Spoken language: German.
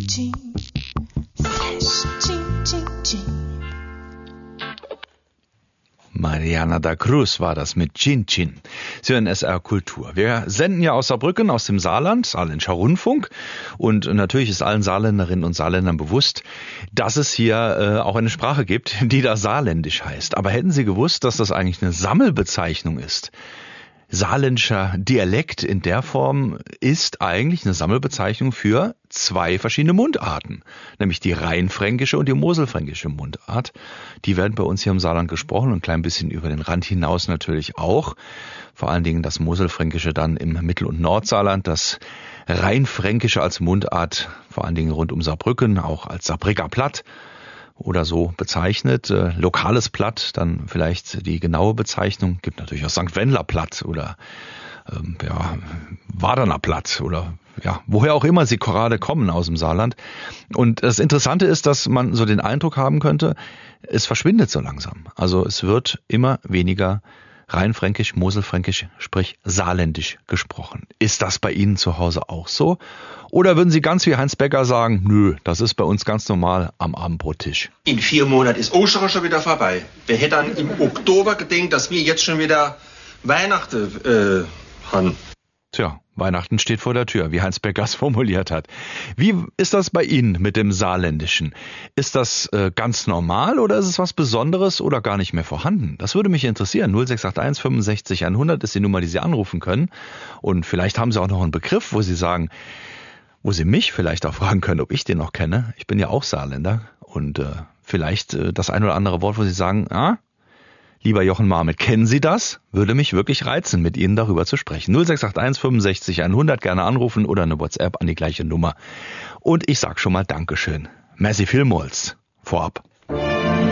chin. Sesh, chin, chin, chin. Mariana da Cruz war das mit Chin Chin. Sie hören SR Kultur. Wir senden ja aus Saarbrücken, aus dem Saarland, Saarländischer Rundfunk. Und natürlich ist allen Saarländerinnen und Saarländern bewusst, dass es hier auch eine Sprache gibt, die da Saarländisch heißt. Aber hätten Sie gewusst, dass das eigentlich eine Sammelbezeichnung ist? Saarländischer Dialekt in der Form ist eigentlich eine Sammelbezeichnung für zwei verschiedene Mundarten, nämlich die rheinfränkische und die moselfränkische Mundart. Die werden bei uns hier im Saarland gesprochen und ein klein bisschen über den Rand hinaus natürlich auch. Vor allen Dingen das moselfränkische dann im Mittel- und Nordsaarland, das rheinfränkische als Mundart, vor allen Dingen rund um Saarbrücken, auch als Saarbrücker Platt oder so bezeichnet. Lokales Platt, dann vielleicht die genaue Bezeichnung. Gibt natürlich auch St. Wendler Platt oder Wadener Platt oder woher auch immer sie gerade kommen aus dem Saarland. Und das Interessante ist, dass man so den Eindruck haben könnte, es verschwindet so langsam. Also es wird immer weniger rheinfränkisch, moselfränkisch, sprich saarländisch gesprochen. Ist das bei Ihnen zu Hause auch so? Oder würden Sie ganz wie Heinz Becker sagen, nö, das ist bei uns ganz normal am Abendbrottisch? In 4 Monaten ist Ostern schon wieder vorbei. Wer hätte dann im Oktober gedacht, dass wir jetzt schon wieder Weihnachten haben? Tja, Weihnachten steht vor der Tür, wie Heinz Becker es formuliert hat. Wie ist das bei Ihnen mit dem Saarländischen? Ist das ganz normal oder ist es was Besonderes oder gar nicht mehr vorhanden? Das würde mich interessieren. 0681 65 100 ist die Nummer, die Sie anrufen können. Und vielleicht haben Sie auch noch einen Begriff, wo Sie sagen, wo Sie mich vielleicht auch fragen können, ob ich den noch kenne. Ich bin ja auch Saarländer und vielleicht das ein oder andere Wort, wo Sie sagen, lieber Jochen Marmet, kennen Sie das? Würde mich wirklich reizen, mit Ihnen darüber zu sprechen. 0681 65 100, gerne anrufen oder eine WhatsApp an die gleiche Nummer. Und ich sag schon mal Dankeschön. Merci vielmals. Vorab.